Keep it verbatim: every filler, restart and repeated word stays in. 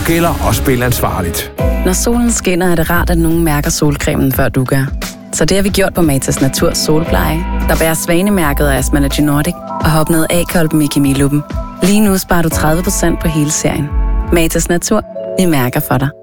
og gælder og spil ansvarligt. Når solen skinner, er det rart, at nogen mærker solcremen, før du gør. Så det har vi gjort på Matas Natur Solpleje, der bærer svanemærket af Asmalagy Nordic og har opnået A-kolben i kemiluppen. Lige nu sparer du tredive procent på hele serien. Matas Natur, vi mærker for dig.